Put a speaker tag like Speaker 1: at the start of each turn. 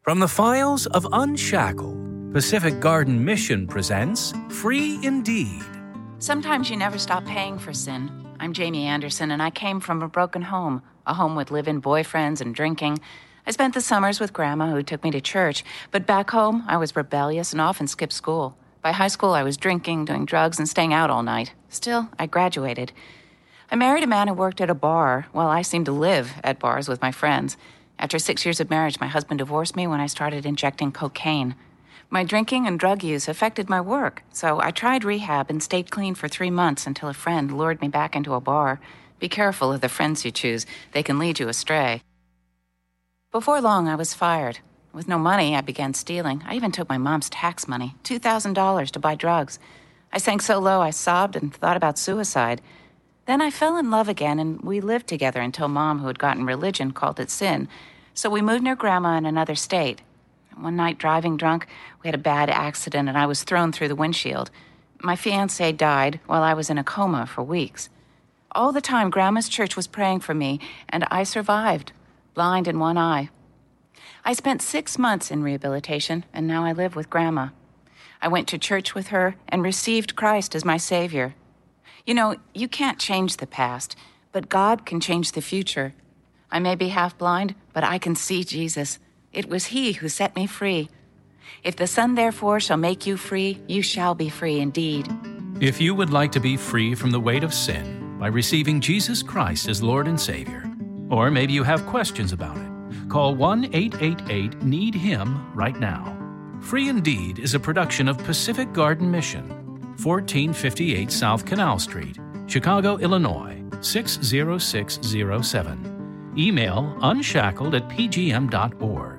Speaker 1: From the files of Unshackled, Pacific Garden Mission presents Free Indeed.
Speaker 2: Sometimes you never stop paying for sin. I'm Jamie Anderson, and I came from a broken home, a home with live-in boyfriends and drinking. I spent the summers with Grandma, who took me to church, but back home, I was rebellious and often skipped school. By high school, I was drinking, doing drugs, and staying out all night. Still, I graduated. I married a man who worked at a bar, while I seemed to live at bars with my friends. After 6 years of marriage, my husband divorced me when I started injecting cocaine. My drinking and drug use affected my work, so I tried rehab and stayed clean for 3 months until a friend lured me back into a bar. Be careful of the friends you choose. They can lead you astray. Before long, I was fired. With no money, I began stealing. I even took my mom's tax money, $2,000, to buy drugs. I sank so low I sobbed and thought about suicide. Then I fell in love again, and we lived together until Mom, who had gotten religion, called it sin. So we moved near Grandma in another state. One night, driving drunk, we had a bad accident, and I was thrown through the windshield. My fiancé died while I was in a coma for weeks. All the time, Grandma's church was praying for me, and I survived, blind in one eye. I spent 6 months in rehabilitation, and now I live with Grandma. I went to church with her and received Christ as my Savior. You know, you can't change the past, but God can change the future. I may be half blind, but I can see Jesus. It was He who set me free. If the Son therefore shall make you free, you shall be free indeed.
Speaker 1: If you would like to be free from the weight of sin by receiving Jesus Christ as Lord and Savior, or maybe you have questions about it, call 1-888-NEED-HIM right now. Free Indeed is a production of Pacific Garden Mission, 1458 South Canal Street, Chicago, Illinois, 60607. Email unshackled@pgm.org.